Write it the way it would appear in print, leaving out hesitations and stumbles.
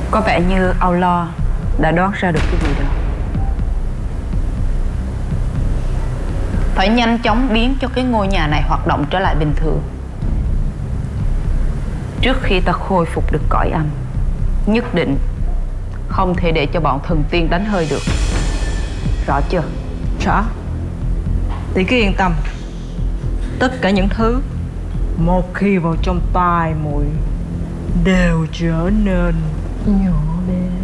Có vẻ như Outlaw đã đoán ra được cái gì đó. Phải nhanh chóng biến cho cái ngôi nhà này hoạt động trở lại bình thường. Trước khi ta khôi phục được cõi âm, nhất định không thể để cho bọn thần tiên đánh hơi được. Rõ chưa? Rõ. Tỷ cứ yên tâm. Tất cả những thứ một khi vào trong tai muội đều trở nên nhỏ bé.